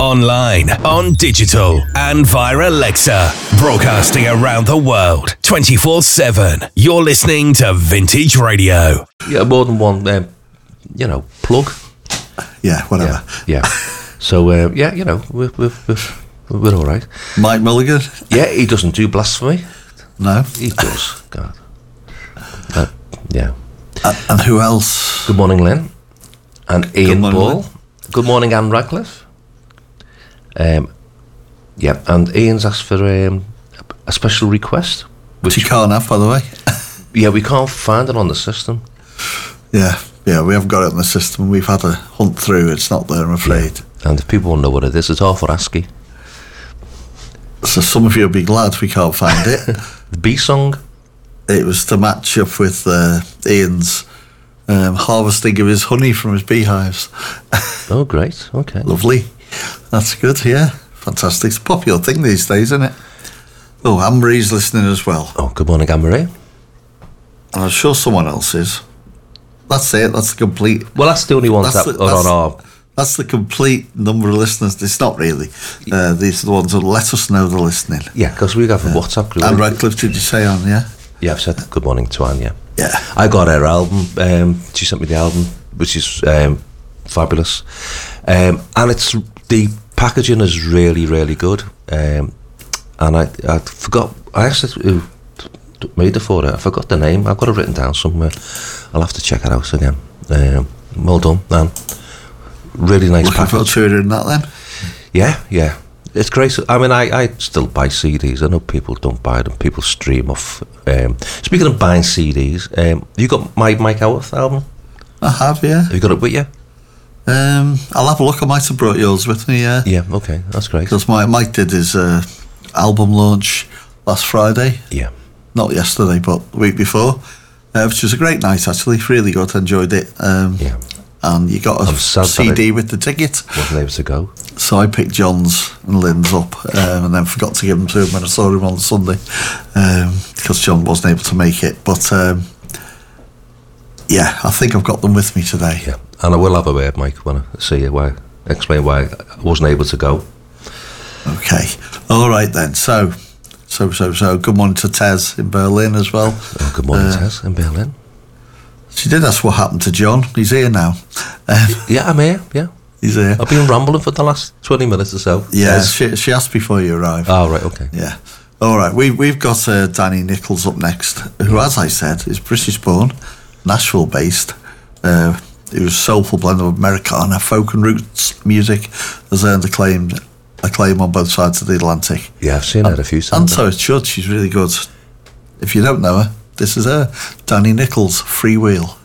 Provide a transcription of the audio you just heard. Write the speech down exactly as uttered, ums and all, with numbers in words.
online, on digital, and via Alexa. Broadcasting around the world, twenty-four seven. You're listening to Vintage Radio. Yeah, more than one, um, you know, plug. Yeah, whatever. Yeah. yeah. So, uh, yeah, you know, we're, we're, we're, we're all right. Mike Mulligan? Yeah, he doesn't do blasphemy. No. He does. God. Uh, yeah. Uh, and who else? Good morning, Lynn. And Ian Good morning, Ball. Lynn. Good morning, Anne Radcliffe. Um, yeah, and Ian's asked for um, a special request. Which you can't have, by the way. Yeah, we can't find it on the system. Yeah, yeah, we haven't got it on the system. We've had a hunt through. It's not there, I'm afraid. Yeah. And if people want to know what it is, it's Arthur Askey. So some of you will be glad we can't find it. The B song. It was to match up with uh, Ian's um, harvesting of his honey from his beehives. Oh, great. Okay. Lovely. That's good, yeah. Fantastic. It's a popular thing these days, isn't it? Oh, Anne-Marie's listening as well. Oh, good morning, Anne-Marie. And I'm sure someone else is. That's it. That's the complete... Well, that's the only ones that the, are on our... That's the complete number of listeners. It's not really. Uh, these are the ones that let us know they're listening. Yeah, because we have a yeah. WhatsApp group. Anne Radcliffe, did you say on, yeah? Yeah, I've said good morning to Anne, yeah. Yeah. I got her album. Um, she sent me the album, which is um, fabulous. Um, and it's the packaging is really, really good. Um, and I I forgot, I asked who made it for it. I forgot the name. I've got it written down somewhere. I'll have to check it out again. Um, well done, man. Really nice Looking package. forward to hearing that then. Yeah, yeah. It's great. I mean, I, I still buy C Ds. I know people don't buy them. People stream off. Um, speaking of buying C Ds, um, you got my Mike Howarth album? I have, yeah. Have you got it with you? Um, I'll have a look. I might have brought yours with me, yeah. Yeah, okay. That's great. Because Mike did his uh, album launch last Friday. Yeah. Not yesterday, but the week before. Uh, which was a great night, actually. Really good. Enjoyed it. Um, Yeah. And you got a C D with the ticket. Wasn't able to go. So I picked John's and Lynn's up, um, and then forgot to give them to him when I saw him on Sunday, um, because John wasn't able to make it. But um, yeah, I think I've got them with me today. Yeah, and I will have a word, Mike, when I see you. Why? Explain why I wasn't able to go. Okay. All right then. So, so, so, so. Good morning to Tez in Berlin as well. Oh, good morning, uh, Tez in Berlin. She did ask what happened to John. He's here now. Um, yeah, I'm here. Yeah, he's here. I've been rambling for the last twenty minutes or so. Yeah, she, she asked before you arrived. Oh, right, okay. Yeah. All right. We we've got uh, Danny Nichols up next, who, as I said, is British-born, Nashville-based. Uh, he was soulful blend of Americana, folk and roots music, has earned acclaim acclaim on both sides of the Atlantic. Yeah, I've seen and, her a few times. And so it should. She's really good. If you don't know her, this is her, Danny Nichols, Free Wheel.